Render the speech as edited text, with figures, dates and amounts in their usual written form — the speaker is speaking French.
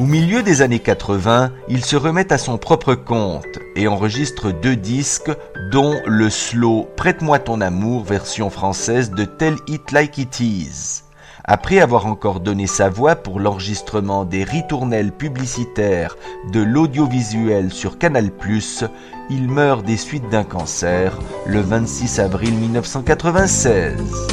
Au milieu des années 80, il se remet à son propre compte et enregistre 2 disques, dont le slow « Prête-moi ton amour » version française de Tell It Like It Is. Après avoir encore donné sa voix pour l'enregistrement des ritournelles publicitaires de l'audiovisuel sur Canal+, il meurt des suites d'un cancer le 26 avril 1996.